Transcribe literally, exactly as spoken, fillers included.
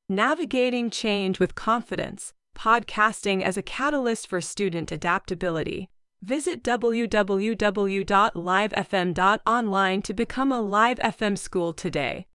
Navigating change with confidence, podcasting as a catalyst for student adaptability. Visit w w w dot live f m dot online to become a Live F M school today.